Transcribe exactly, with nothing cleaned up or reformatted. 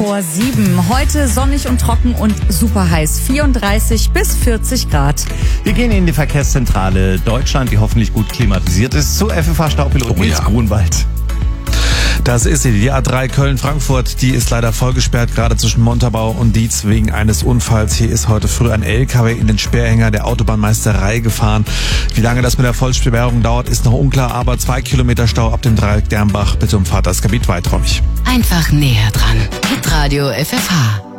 vor sieben. Heute sonnig und trocken und super heiß. vierunddreißig bis vierzig Grad. Wir gehen in die Verkehrszentrale Deutschland, die hoffentlich gut klimatisiert ist, zu F F H-Staupilot Oh, Nils ja. Grunwald. Das ist sie, die A drei Köln-Frankfurt, die ist leider vollgesperrt, gerade zwischen Montabaur und Dietz wegen eines Unfalls. Hier ist heute früh ein L K W in den Sperrhänger der Autobahnmeisterei gefahren. Wie lange das mit der Vollsperrung dauert, ist noch unklar, aber zwei Kilometer Stau ab dem Dreieck Dernbach. Bitte umfahrt das Gebiet weiträumig. Einfach näher dran. Hitradio F F H.